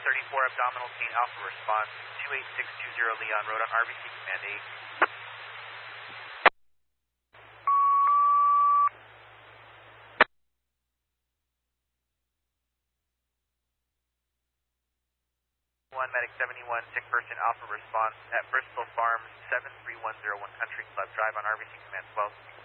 34 abdominal pain alpha response, 28620 Leon Road on RBC Command 8. Medic 71, sick person alpha response at Bristol Farms 73101 Country Club Drive on RBC Command 12.